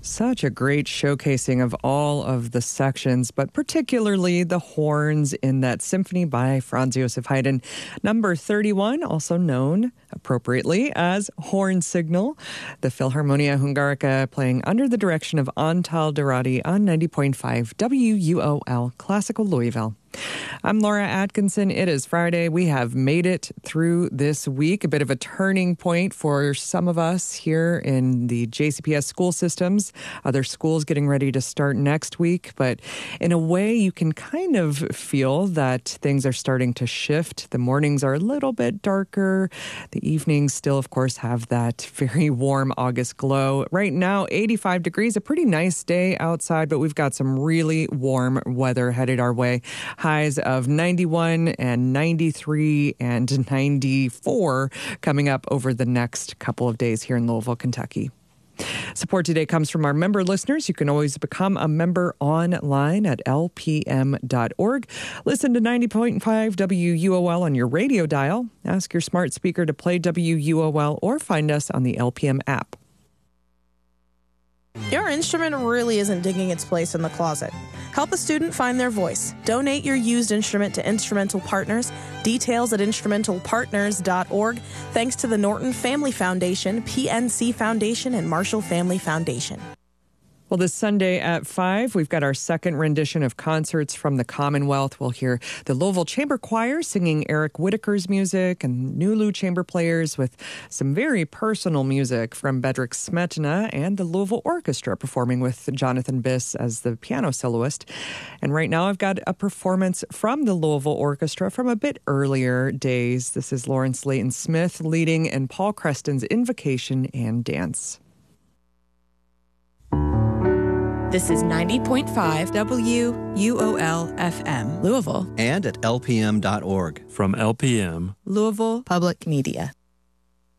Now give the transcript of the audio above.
Such a great showcasing of all of the sections, but particularly the horns in that symphony by Franz Joseph Haydn, number 31, also known appropriately as Horn Signal. The Philharmonia Hungarica playing under the direction of Antal Dorati on 90.5 WUOL Classical Louisville. I'm Laura Atkinson. It is Friday. We have made it through this week, a bit of a turning point for some of us here in the JCPS school systems. Other schools getting ready to start next week, but in a way you can kind of feel that things are starting to shift. The mornings are a little bit darker. The evenings still, of course, have that very warm August glow. Right now, 85 degrees, a pretty nice day outside, but we've got some really warm weather headed our way. Highs of 91 and 93 and 94 coming up over the next couple of days here in Louisville, Kentucky. Support today comes from our member listeners. You can always become a member online at lpm.org. Listen to 90.5 WUOL on your radio dial. Ask your smart speaker to play WUOL or find us on the LPM app. Your instrument really isn't digging its place in the closet. Help a student find their voice. Donate your used instrument to Instrumental Partners. Details at instrumentalpartners.org. Thanks to the Norton Family Foundation, PNC Foundation, and Marshall Family Foundation. Well, this Sunday at 5, we've got our second rendition of Concerts from the Commonwealth. We'll hear the Louisville Chamber Choir singing Eric Whitaker's music and Nulu Chamber Players with some very personal music from Bedřich Smetana and the Louisville Orchestra performing with Jonathan Biss as the piano soloist. And right now I've got a performance from the Louisville Orchestra from a bit earlier days. This is Lawrence Layton Smith leading and Paul Creston's Invocation and Dance. This is 90.5 WUOL FM, Louisville. And at lpm.org. From LPM, Louisville Public Media.